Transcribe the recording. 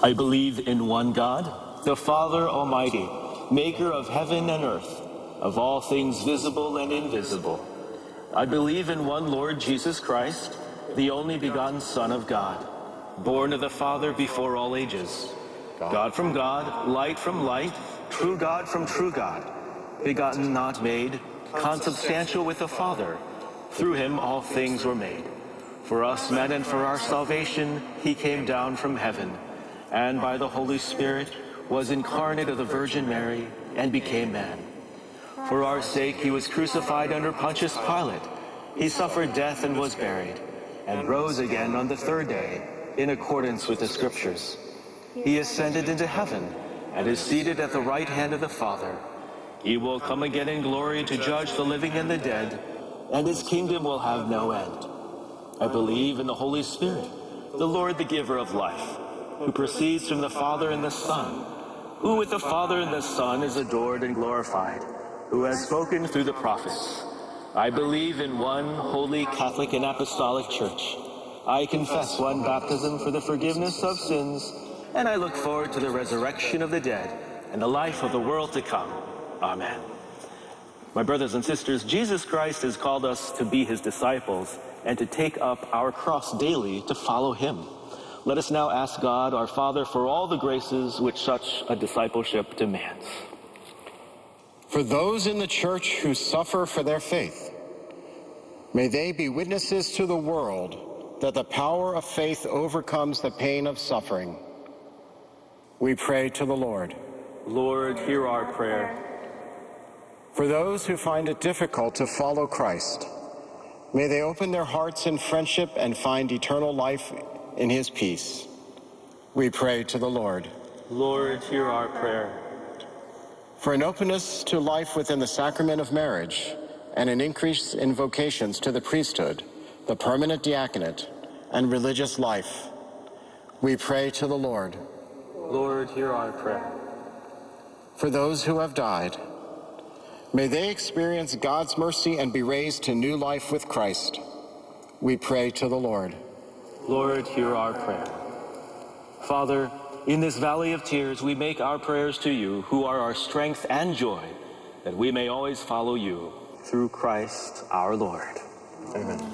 I believe in one God, the Father Almighty, maker of heaven and earth, of all things visible and invisible. I believe in one Lord Jesus Christ, the only begotten Son of God, born of the Father before all ages, God from God, light from light, true God from true God, begotten, not made, consubstantial with the Father. Through him all things were made. For us men and for our salvation he came down from heaven, and by the Holy Spirit was incarnate of the Virgin Mary and became man. For our sake he was crucified under Pontius Pilate. He suffered death and was buried, and rose again on the third day, in accordance with the Scriptures. He ascended into heaven, and is seated at the right hand of the Father. He will come again in glory to judge the living and the dead, and his kingdom will have no end. I believe in the Holy Spirit, the Lord, the giver of life, who proceeds from the Father and the Son, who with the Father and the Son is adored and glorified, who has spoken through the prophets. I believe in one holy Catholic and Apostolic Church. I confess one baptism for the forgiveness of sins, and I look forward to the resurrection of the dead and the life of the world to come. Amen. My brothers and sisters, Jesus Christ has called us to be his disciples and to take up our cross daily to follow him. Let us now ask God, our Father, for all the graces which such a discipleship demands. For those in the Church who suffer for their faith, may they be witnesses to the world that the power of faith overcomes the pain of suffering. We pray to the Lord. Lord, hear our prayer. For those who find it difficult to follow Christ, may they open their hearts in friendship and find eternal life in his peace. We pray to the Lord. Lord, hear our prayer. For an openness to life within the sacrament of marriage and an increase in vocations to the priesthood, the permanent diaconate, and religious life, we pray to the Lord. Lord, hear our prayer. For those who have died, may they experience God's mercy and be raised to new life with Christ. We pray to the Lord. Lord, hear our prayer. Father, in this valley of tears, we make our prayers to you, who are our strength and joy, that we may always follow you through Christ our Lord. Amen.